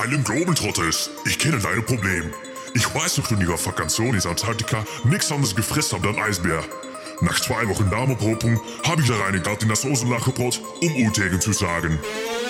Island Globetrotters, ich kenne dein Problem. Ich weiß noch, du in ihrer Vakantion in Antarktika nichts anderes gefressen habt als Eisbär. Nach 2 Wochen Darmopropung habe ich da reine Gatt in das Osenlach gebracht, um Utegen zu sagen.